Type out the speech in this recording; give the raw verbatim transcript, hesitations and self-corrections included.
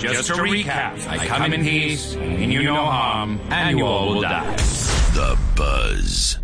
Just to recap, I come in peace, I mean you no harm, and you all will die. The Buzz